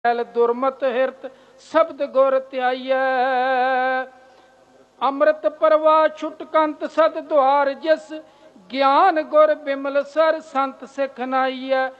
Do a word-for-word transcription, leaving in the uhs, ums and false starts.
दुरमत हिरत शब्द गुर त्याइयै। अमृत प्रवाह छुटकंत सद द्वार जिस ज्ञान गुर बिमल सर संत सिख नाइयै।